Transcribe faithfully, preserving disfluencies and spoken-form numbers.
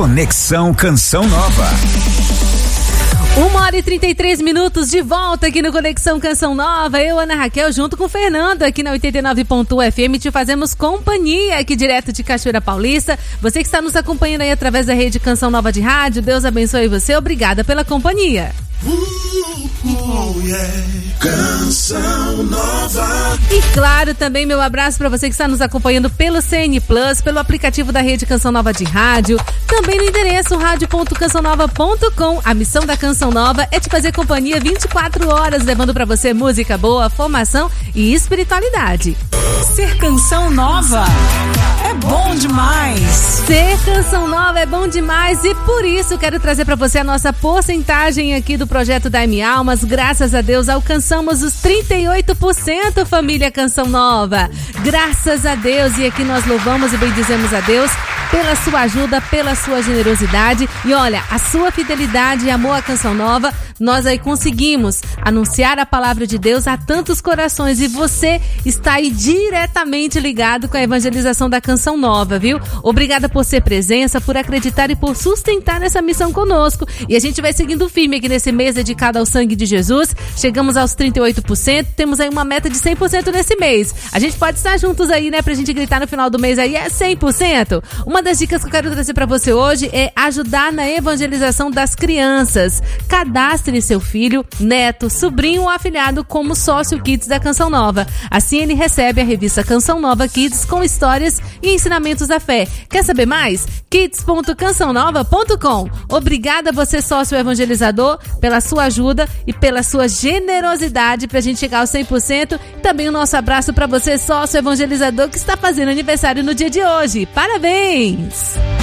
Conexão Canção Nova. Uma hora e trinta e três minutos de volta aqui no Conexão Canção Nova. Eu, Ana Raquel, junto com o Fernando, aqui na oitenta e nove ponto um F M, te fazemos companhia aqui direto de Cachoeira Paulista. Você que está nos acompanhando aí através da rede Canção Nova de Rádio, Deus abençoe você. Obrigada pela companhia. Uh, oh, yeah. Canção Nova. E claro, também meu abraço para você que está nos acompanhando pelo C N Plus, pelo aplicativo da rede Canção Nova de Rádio, também no endereço rádio ponto canção nova ponto com. A missão da Canção Nova é te fazer companhia vinte e quatro horas, levando para você música boa, formação e espiritualidade. Ser Canção Nova é bom demais. Ser Canção Nova é bom demais e por isso quero trazer para você a nossa porcentagem aqui do projeto da M Almas. Graças a Deus alcançamos os trinta e oito por cento, família Canção Nova. Graças a Deus, e aqui nós louvamos e bendizemos a Deus pela sua ajuda, pela sua generosidade e olha, a sua fidelidade e amor à Canção Nova. Nós aí conseguimos anunciar a palavra de Deus a tantos corações e você está aí diretamente ligado com a evangelização da Canção Nova, viu? Obrigada por ser presença, por acreditar e por sustentar essa missão conosco. E a gente vai seguindo firme aqui nesse mês dedicado ao sangue de Jesus. Chegamos aos trinta e oito por cento, temos aí uma meta de cem por cento nesse mês. A gente pode estar juntos aí, né, pra gente gritar no final do mês aí, é cem por cento? Uma das dicas que eu quero trazer pra você hoje é ajudar na evangelização das crianças. Cadastre seu filho, neto, sobrinho ou afilhado como sócio Kids da Canção Nova. Assim ele recebe a revista Canção Nova Kids com histórias e ensinamentos da fé. Quer saber mais? kids ponto canção nova ponto com. Obrigada você, sócio evangelizador, pela sua ajuda e pela sua generosidade pra gente chegar aos cem por cento. Também o nosso abraço pra você, sócio evangelizador, que está fazendo aniversário no dia de hoje. Parabéns!